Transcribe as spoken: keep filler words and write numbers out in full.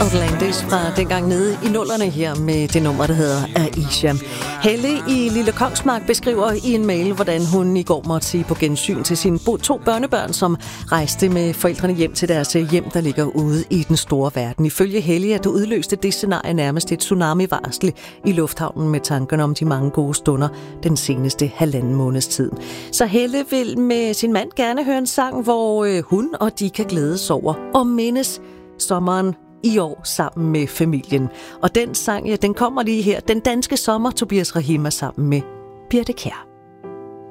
Outlandish fra dengang nede i nullerne her med det nummer, der hedder Aisha. Helle i Lille Kongsmark beskriver i en mail, hvordan hun i går måtte sige på gensyn til sine to børnebørn, som rejste med forældrene hjem til deres hjem, der ligger ude i den store verden. Ifølge Helle, at det udløste det scenarie nærmest et tsunami-varsel i lufthavnen med tankerne om de mange gode stunder den seneste halvanden måneds tid. Så Helle vil med sin mand gerne høre en sang, hvor hun og de kan glædes over og mindes sommeren i år sammen med familien. Og den sang, ja, den kommer lige her. Den danske sommer, Tobias Rahima sammen med Birthe Kjær.